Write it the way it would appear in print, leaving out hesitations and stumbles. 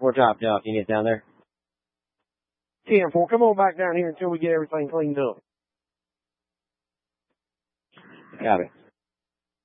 We're dropped off. Can you get down there? 10-4. Come on back down here until we get everything cleaned up. Got it.